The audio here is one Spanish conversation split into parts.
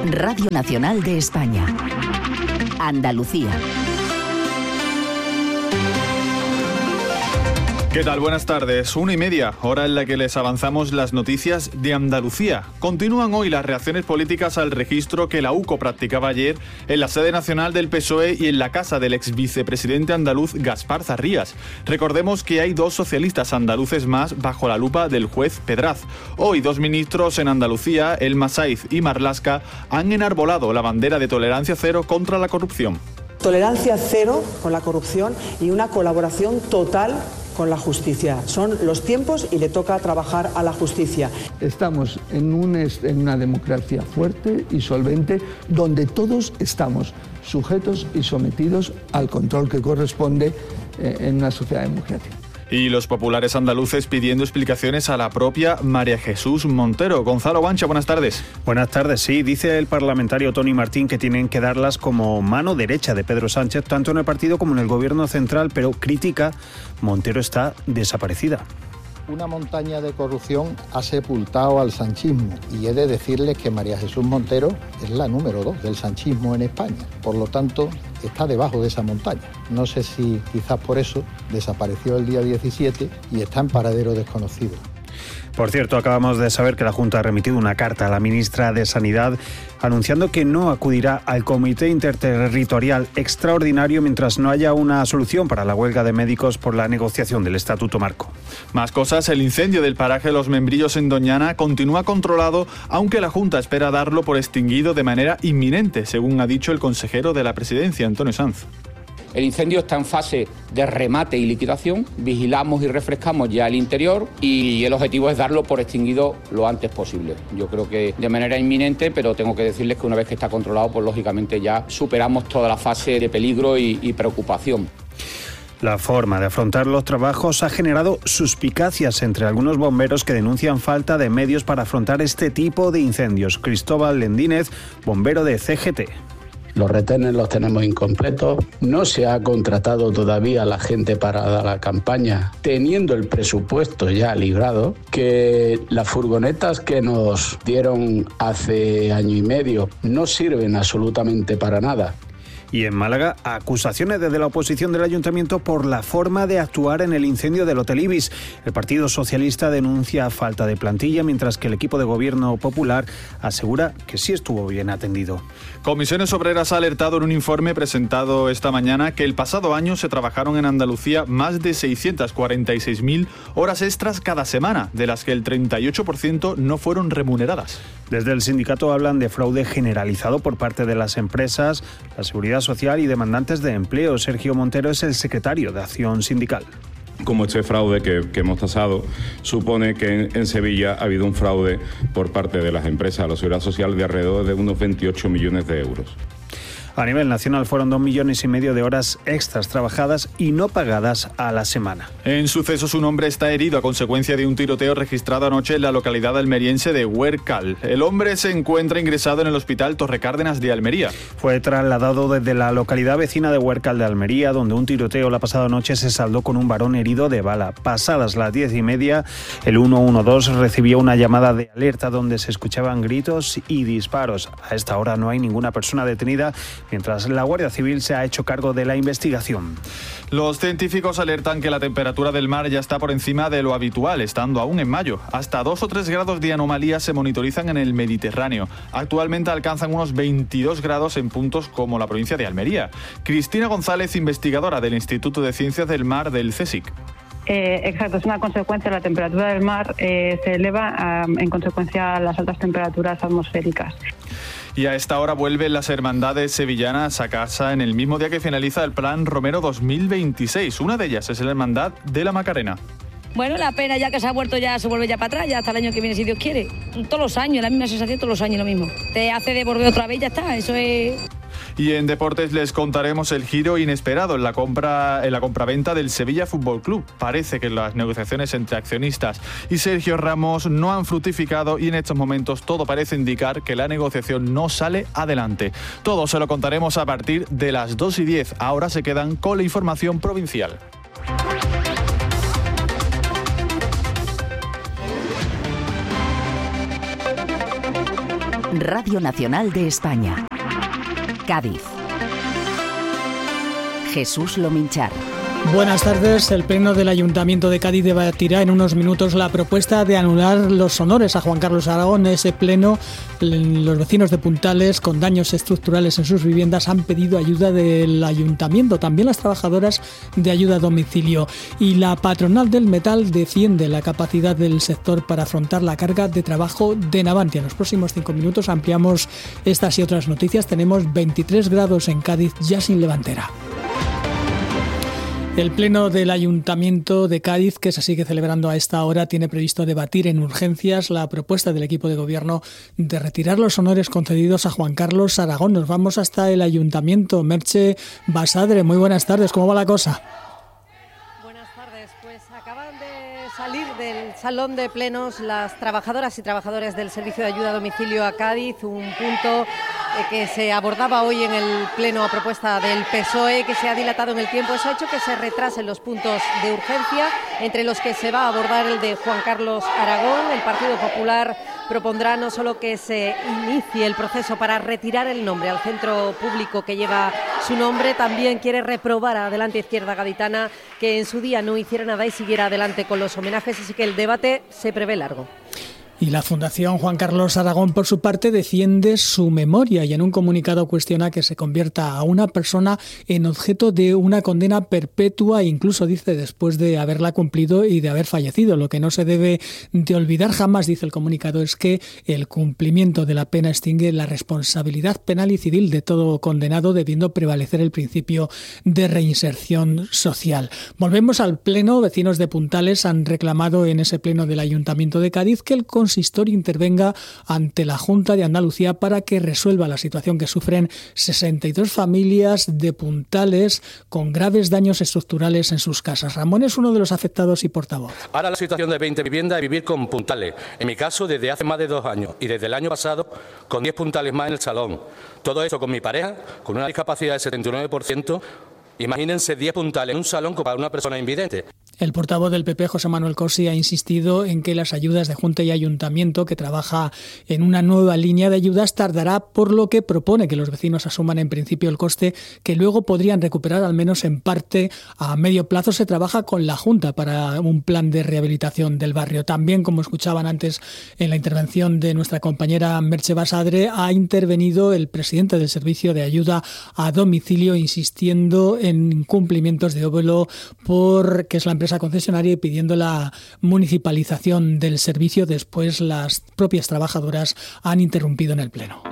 Radio Nacional de España. Andalucía. ¿Qué tal? Buenas tardes. 1:30, hora en la que les avanzamos las noticias de Andalucía. Continúan hoy las reacciones políticas al registro que la UCO practicaba ayer en la sede nacional del PSOE y en la casa del ex vicepresidente andaluz Gaspar Zarrías. Recordemos que hay 2 socialistas andaluces más bajo la lupa del juez Pedraz. Hoy 2 ministros en Andalucía, Elma Saiz y Marlaska, han enarbolado la bandera de tolerancia cero contra la corrupción. Tolerancia cero con la corrupción y una colaboración total con la justicia. Son los tiempos y le toca trabajar a la justicia. Estamos en una democracia fuerte y solvente donde todos estamos sujetos y sometidos al control que corresponde en una sociedad democrática. Y los populares andaluces pidiendo explicaciones a la propia María Jesús Montero. Gonzalo Bancha, buenas tardes. Buenas tardes, sí. Dice el parlamentario Tony Martín que tienen que darlas como mano derecha de Pedro Sánchez, tanto en el partido como en el gobierno central, pero critica, Montero está desaparecida. Una montaña de corrupción ha sepultado al sanchismo y he de decirles que María Jesús Montero es la número 2 del sanchismo en España. Por lo tanto, está debajo de esa montaña. No sé si quizás por eso desapareció el día 17 y está en paradero desconocido. Por cierto, acabamos de saber que la Junta ha remitido una carta a la ministra de Sanidad anunciando que no acudirá al Comité Interterritorial Extraordinario mientras no haya una solución para la huelga de médicos por la negociación del Estatuto Marco. Más cosas, el incendio del paraje de Los Membrillos en Doñana continúa controlado, aunque la Junta espera darlo por extinguido de manera inminente, según ha dicho el consejero de la Presidencia, Antonio Sanz. El incendio está en fase de remate y liquidación, vigilamos y refrescamos ya el interior y el objetivo es darlo por extinguido lo antes posible. Yo creo que de manera inminente, pero tengo que decirles que una vez que está controlado, pues lógicamente ya superamos toda la fase de peligro y preocupación. La forma de afrontar los trabajos ha generado suspicacias entre algunos bomberos que denuncian falta de medios para afrontar este tipo de incendios. Cristóbal Lendínez, bombero de CGT. Los retenes los tenemos incompletos, no se ha contratado todavía la gente para la campaña, teniendo el presupuesto ya librado, que las furgonetas que nos dieron hace año y medio no sirven absolutamente para nada. Y en Málaga, acusaciones desde la oposición del ayuntamiento por la forma de actuar en el incendio del Hotel Ibis. El Partido Socialista denuncia falta de plantilla, mientras que el equipo de gobierno popular asegura que sí estuvo bien atendido. Comisiones Obreras ha alertado en un informe presentado esta mañana que el pasado año se trabajaron en Andalucía más de 646.000 horas extras cada semana, de las que el 38% no fueron remuneradas. Desde el sindicato hablan de fraude generalizado por parte de las empresas, la Seguridad Social y demandantes de empleo. Sergio Montero es el secretario de Acción Sindical. Como este fraude que hemos tasado supone que en Sevilla ha habido un fraude por parte de las empresas a la Seguridad Social de alrededor de unos 28 millones de euros. A nivel nacional fueron 2,5 millones de horas extras trabajadas y no pagadas a la semana. En sucesos, un hombre está herido a consecuencia de un tiroteo registrado anoche en la localidad almeriense de Huércal. El hombre se encuentra ingresado en el hospital Torrecárdenas de Almería. Fue trasladado desde la localidad vecina de Huércal de Almería, donde un tiroteo la pasada noche se saldó con un varón herido de bala. Pasadas las 10:30, el 112 recibió una llamada de alerta donde se escuchaban gritos y disparos. A esta hora no hay ninguna persona detenida, mientras la Guardia Civil se ha hecho cargo de la investigación. Los científicos alertan que la temperatura del mar ya está por encima de lo habitual, estando aún en mayo. Hasta 2 o 3 grados de anomalía se monitorizan en el Mediterráneo. Actualmente alcanzan unos 22 grados en puntos como la provincia de Almería. Cristina González, investigadora del Instituto de Ciencias del Mar del CSIC. Exacto, es una consecuencia. La temperatura del mar se eleva en consecuencia a las altas temperaturas atmosféricas. Y a esta hora vuelven las hermandades sevillanas a casa en el mismo día que finaliza el Plan Romero 2026. Una de ellas es la Hermandad de la Macarena. Bueno, la pena ya que se ha vuelto, ya se vuelve ya para atrás, ya hasta el año que viene, si Dios quiere. Todos los años, la misma sensación, todos los años lo mismo. Te hace devolver otra vez y ya está, eso es... Y en deportes les contaremos el giro inesperado en la compraventa del Sevilla Fútbol Club. Parece que las negociaciones entre accionistas y Sergio Ramos no han fructificado y en estos momentos todo parece indicar que la negociación no sale adelante. Todo se lo contaremos a partir de las 2:10. Ahora se quedan con la información provincial. Radio Nacional de España. Cádiz. Jesús Lominchar. Buenas tardes. El Pleno del Ayuntamiento de Cádiz debatirá en unos minutos la propuesta de anular los honores a Juan Carlos Aragón. En ese pleno, los vecinos de Puntales con daños estructurales en sus viviendas han pedido ayuda del Ayuntamiento, también las trabajadoras de ayuda a domicilio. Y la patronal del metal defiende la capacidad del sector para afrontar la carga de trabajo de Navantia. En los próximos 5 minutos ampliamos estas y otras noticias. Tenemos 23 grados en Cádiz, ya sin levantera. El Pleno del Ayuntamiento de Cádiz, que se sigue celebrando a esta hora, tiene previsto debatir en urgencias la propuesta del equipo de gobierno de retirar los honores concedidos a Juan Carlos Aragón. Nos vamos hasta el Ayuntamiento. Merche Basadre, muy buenas tardes. ¿Cómo va la cosa? Buenas tardes. Pues acaban de salir del salón de plenos las trabajadoras y trabajadores del Servicio de Ayuda a Domicilio a Cádiz, un punto que se abordaba hoy en el Pleno a propuesta del PSOE, que se ha dilatado en el tiempo. Eso ha hecho que se retrasen los puntos de urgencia, entre los que se va a abordar el de Juan Carlos Aragón. El Partido Popular propondrá no solo que se inicie el proceso para retirar el nombre al centro público que lleva su nombre, también quiere reprobar a Adelante Izquierda Gaditana, que en su día no hiciera nada y siguiera adelante con los homenajes, así que el debate se prevé largo. Y la Fundación Juan Carlos Aragón, por su parte, defiende su memoria y en un comunicado cuestiona que se convierta a una persona en objeto de una condena perpetua, incluso dice después de haberla cumplido y de haber fallecido. Lo que no se debe de olvidar jamás, dice el comunicado, es que el cumplimiento de la pena extingue la responsabilidad penal y civil de todo condenado, debiendo prevalecer el principio de reinserción social. Volvemos al Pleno. Vecinos de Puntales han reclamado en ese Pleno del Ayuntamiento de Cádiz que el consistorio intervenga ante la Junta de Andalucía para que resuelva la situación que sufren 62 familias de Puntales con graves daños estructurales en sus casas. Ramón es uno de los afectados y portavoz. Ahora la situación de 20 viviendas es vivir con Puntales. En mi caso, desde hace más de 2 años y desde el año pasado con 10 Puntales más en el salón. Todo eso con mi pareja, con una discapacidad del 79%. Imagínense 10 Puntales en un salón para una persona invidente. El portavoz del PP, José Manuel Cosi, ha insistido en que las ayudas de Junta y Ayuntamiento, que trabaja en una nueva línea de ayudas, tardará, por lo que propone que los vecinos asuman en principio el coste que luego podrían recuperar, al menos en parte. A medio plazo se trabaja con la Junta para un plan de rehabilitación del barrio. También, como escuchaban antes en la intervención de nuestra compañera Merche Basadre, ha intervenido el presidente del Servicio de Ayuda a Domicilio, insistiendo en incumplimientos de Óvelo, que es la empresa concesionaria, y pidiendo la municipalización del servicio. Después las propias trabajadoras han interrumpido en el Pleno.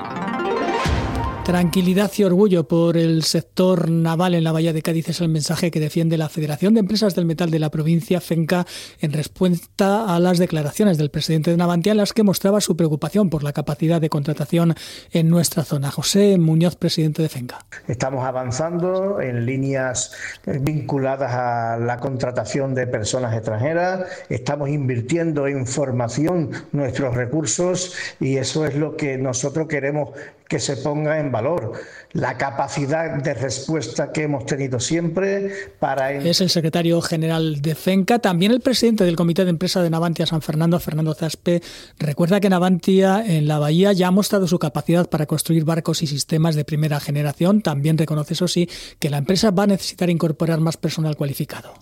Tranquilidad y orgullo por el sector naval en la Bahía de Cádiz es el mensaje que defiende la Federación de Empresas del Metal de la provincia, FENCA, en respuesta a las declaraciones del presidente de Navantia, en las que mostraba su preocupación por la capacidad de contratación en nuestra zona. José Muñoz, presidente de FENCA. Estamos avanzando en líneas vinculadas a la contratación de personas extranjeras, estamos invirtiendo en formación nuestros recursos y eso es lo que nosotros queremos que se ponga en valor, la capacidad de respuesta que hemos tenido siempre para... Es el secretario general de FENCA. También el presidente del Comité de Empresa de Navantia San Fernando, Fernando Zaspe, recuerda que Navantia en la bahía ya ha mostrado su capacidad para construir barcos y sistemas de primera generación. También reconoce, eso sí, que la empresa va a necesitar incorporar más personal cualificado.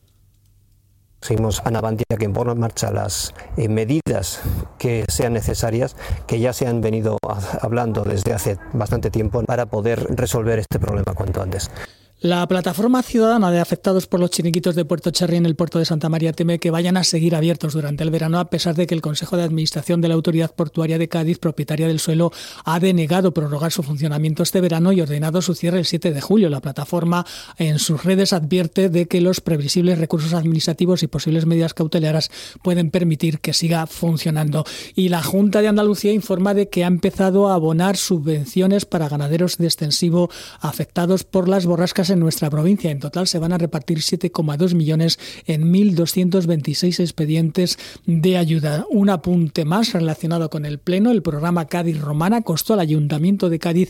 Seguimos a Navantia que pone en marcha las medidas que sean necesarias, que ya se han venido hablando desde hace bastante tiempo, para poder resolver este problema cuanto antes. La plataforma ciudadana de afectados por los chiringuitos de Puerto Cherry en el puerto de Santa María teme que vayan a seguir abiertos durante el verano, a pesar de que el Consejo de Administración de la Autoridad Portuaria de Cádiz, propietaria del suelo, ha denegado prorrogar su funcionamiento este verano y ordenado su cierre el 7 de julio. La plataforma en sus redes advierte de que los previsibles recursos administrativos y posibles medidas cautelares pueden permitir que siga funcionando. Y la Junta de Andalucía informa de que ha empezado a abonar subvenciones para ganaderos de extensivo afectados por las borrascas en nuestra provincia. En total se van a repartir 7,2 millones en 1.226 expedientes de ayuda. Un apunte más relacionado con el Pleno. El programa Cádiz Romana costó al Ayuntamiento de Cádiz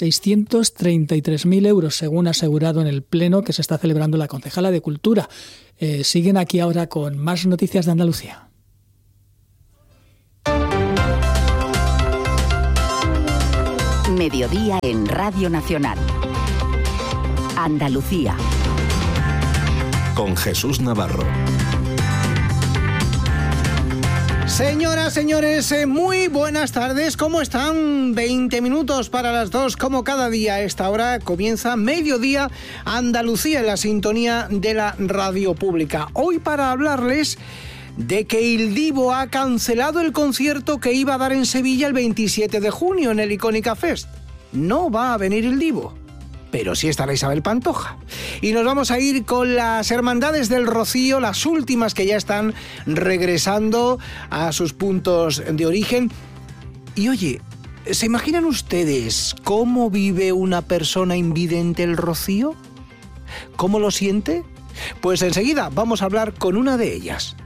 633.000 euros, según asegurado en el Pleno que se está celebrando la concejala de Cultura. Siguen aquí ahora con más noticias de Andalucía. Mediodía en Radio Nacional. Andalucía. Con Jesús Navarro. Señoras, señores, muy buenas tardes. ¿Cómo están? 20 minutos para las 2, como cada día a esta hora comienza Mediodía Andalucía en la sintonía de la radio pública. Hoy para hablarles de que Il Divo ha cancelado el concierto que iba a dar en Sevilla el 27 de junio en el Icónica Fest. No va a venir Il Divo, pero sí estará Isabel Pantoja. Y nos vamos a ir con las Hermandades del Rocío, las últimas que ya están regresando a sus puntos de origen. Y oye, ¿se imaginan ustedes cómo vive una persona invidente el Rocío? ¿Cómo lo siente? Pues enseguida vamos a hablar con una de ellas.